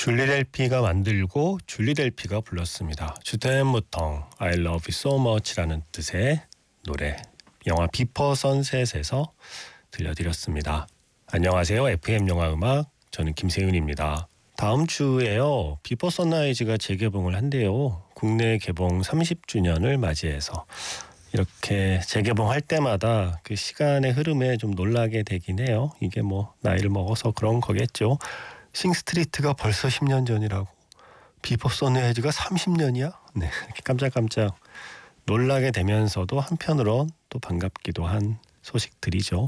줄리 델피가 만들고 줄리 델피가 불렀습니다. 주템무텅 I love you so much라는 뜻의 노래, 영화 비포 선셋에서 들려드렸습니다. 안녕하세요. FM 영화 음악, 저는 김세윤입니다. 다음 주에요, 비포 선라이즈가 재개봉을 한대요. 국내 개봉 30주년을 맞이해서 이렇게 재개봉할 때마다 그 시간의 흐름에 좀 놀라게 되긴 해요. 이게 뭐 나이를 먹어서 그런 거겠죠. 싱스트리트가 벌써 10년 전이라고, 비포 선라이즈가 30년이야? 네, 이렇게 깜짝깜짝 놀라게 되면서도 한편으론 또 반갑기도 한 소식들이죠.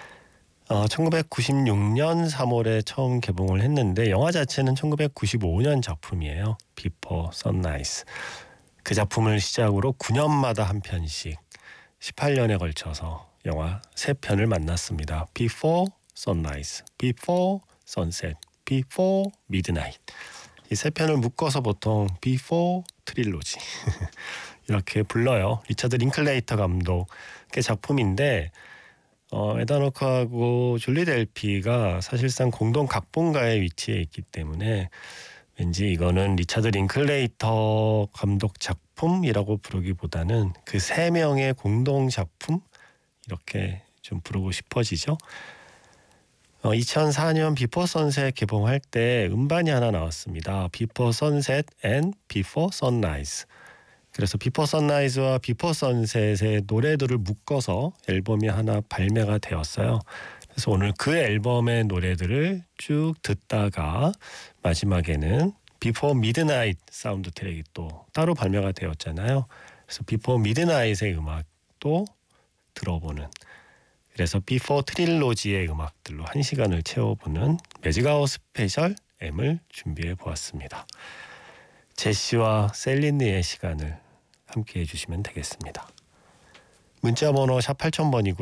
1996년 3월에 처음 개봉을 했는데 영화 자체는 1995년 작품이에요. 비포 선라이즈. 그 작품을 시작으로 9년마다 한 편씩 18년에 걸쳐서 영화 3편을 만났습니다. Before Sunrise, Before Sunset, Before Midnight. 이 3편을 묶어서 보통 Before 트릴로지 이렇게 불러요. 리차드 링클레이터 감독의 작품인데 에단 호크하고 줄리 델피가 사실상 공동 각본가에 위치해 있기 때문에 왠지 이거는 리차드 링클레이터 감독 작품이라고 부르기보다는 그 3명의 공동 작품, 이렇게 좀 부르고 싶어지죠. 2004년 비포 선셋 개봉할 때 음반이 하나 나왔습니다. 비포 선셋 앤 비포 선라이즈. 그래서 비포 선라이즈와 비포 선셋의 노래들을 묶어서 앨범이 하나 발매가 되었어요. 그래서 오늘 그 앨범의 노래들을 쭉 듣다가 마지막에는 비포 미드나잇 사운드 트랙이 또 따로 발매가 되었잖아요. 그래서 비포 미드나잇의 음악도 들어보는, 그래서 비포 트릴로지의 음악들로 1시간을 채워보는 매직아웃 스페셜 M을 준비해 보았습니다. 제시와 셀린느의 시간을 함께 해주시면 되겠습니다. 문자번호 샵 8000번이고